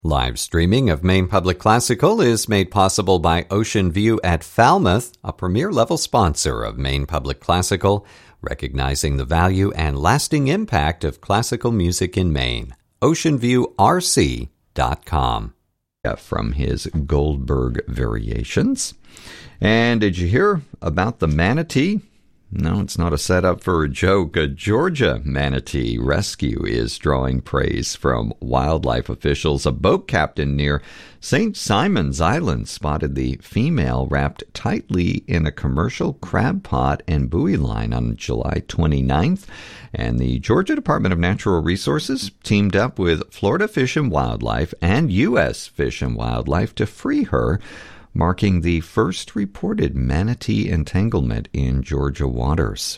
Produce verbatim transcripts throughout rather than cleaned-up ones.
Live streaming of Maine Public Classical is made possible by Ocean View at Falmouth, a premier-level sponsor of Maine Public Classical, recognizing the value and lasting impact of classical music in Maine. ocean view r c dot com. From his Goldberg Variations. And did you hear about the manatee? No, it's not a setup for a joke. A Georgia manatee rescue is drawing praise from wildlife officials. A boat captain near Saint Simon's Island spotted the female wrapped tightly in a commercial crab pot and buoy line on July twenty-ninth. And the Georgia Department of Natural Resources teamed up with Florida Fish and Wildlife and U S Fish and Wildlife to free her, marking the first reported manatee entanglement in Georgia waters.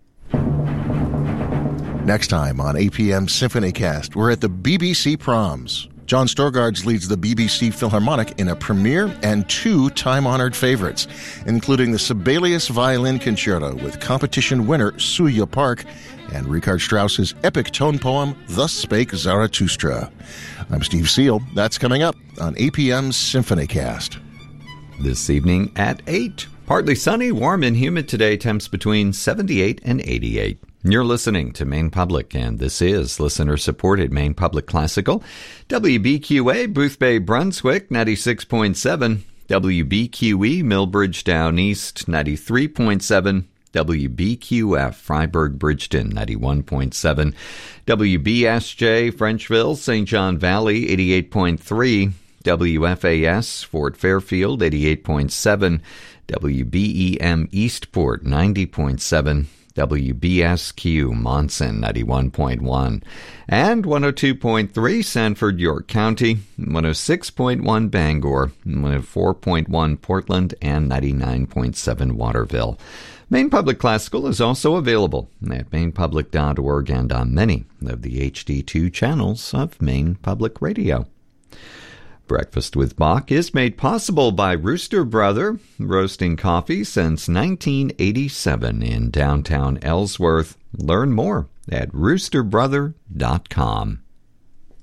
Next time on A P M SymphonyCast, we're at the B B C Proms. John Storgards leads the B B C Philharmonic in a premiere and two time-honored favorites, including the Sibelius Violin Concerto with competition winner Suya Park and Richard Strauss's epic tone poem, Thus Spake Zarathustra. I'm Steve Seal. That's coming up on A P M's SymphonyCast. This evening at eight. Partly sunny, warm and humid today, temps between seventy-eight and eighty-eight. You're listening to Maine Public, and this is listener-supported Maine Public Classical. W B Q A, Boothbay, Brunswick, ninety-six point seven. W B Q E, Millbridge Down East, ninety-three point seven. W B Q F, Freiburg, Bridgeton, ninety-one point seven. W B S J, Frenchville, Saint John Valley, eighty-eight point three. W F A S, Fort Fairfield, eighty-eight point seven. W B E M, Eastport, ninety point seven. W B S Q, Monson, ninety-one point one. And one oh two point three, Sanford, York County, one oh six point one, Bangor, one oh four point one, Portland, and ninety-nine point seven, Waterville. Maine Public Classical is also available at maine public dot org and on many of the H D two channels of Maine Public Radio. Breakfast with Bach is made possible by Rooster Brother, roasting coffee since nineteen eighty-seven in downtown Ellsworth. Learn more at rooster brother dot com.